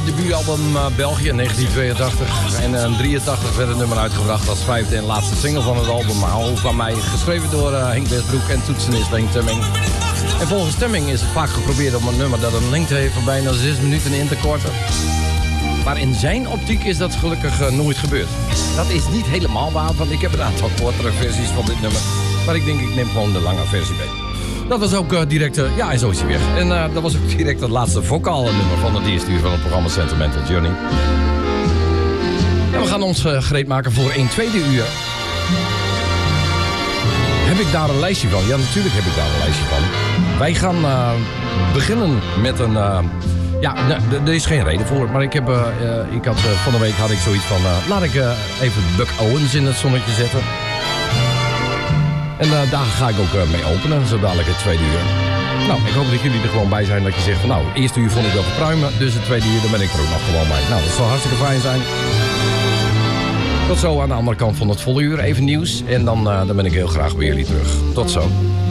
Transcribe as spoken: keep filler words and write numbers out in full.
debuutalbum uh, België in negentien tweeëntachtig. En in uh, drieëntachtig werd het nummer uitgebracht als vijfde en laatste single van het album Hou van mij. Geschreven door uh, Henk Westbroek en toetsenist Henk Temming. En volgens Temming is het vaak geprobeerd om een nummer dat een lengte heeft van bijna zes minuten in te korten. Maar in zijn optiek is dat gelukkig uh, nooit gebeurd. Dat is niet helemaal waar, want ik heb een aantal kortere versies van dit nummer. Maar ik denk, ik neem gewoon de lange versie mee. Dat was ook uh, direct... Uh, ja, en zo is hij weer. En uh, dat was ook direct het laatste vocale nummer van het eerste uur van het programma Sentimental Journey. En we gaan ons uh, gereed maken voor een tweede uur. Heb ik daar een lijstje van? Ja, natuurlijk heb ik daar een lijstje van. Wij gaan uh, beginnen met een... Uh, ja, er is geen reden voor, maar ik heb... Uh, uh, ik had, uh, van de week had ik zoiets van... Uh, laat ik uh, even Buck Owens in het zonnetje zetten. En uh, daar ga ik ook uh, mee openen, zo dadelijk het tweede uur. Nou, ik hoop dat jullie er gewoon bij zijn, dat je zegt van... nou, het eerste uur vond ik wel te pruimen, dus het tweede uur, daar ben ik er ook nog gewoon bij. Nou, dat zal hartstikke fijn zijn. Tot zo aan de andere kant van het volle uur, even nieuws. En dan, uh, dan ben ik heel graag bij jullie terug. Tot zo.